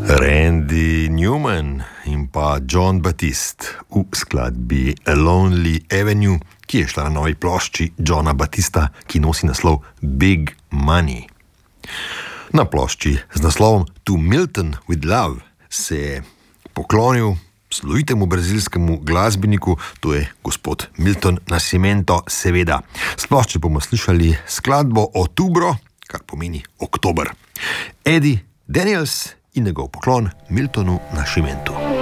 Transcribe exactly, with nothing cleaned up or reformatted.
Randy Newman in pa Jon Batiste v skladbi A Lonely Avenue, ki je šla na novi plošči Jona Batista, ki nosi naslov Big Money. Na plošči z naslovom To Milton with Love se je poklonil slovitemu brazilskemu glasbeniku, to je gospod Milton Nascimento, seveda. S plošče bomo slišali skladbo Outubro, kar pomeni oktober. Eddie Daniels in njegov poklon Miltonu Nascimentu.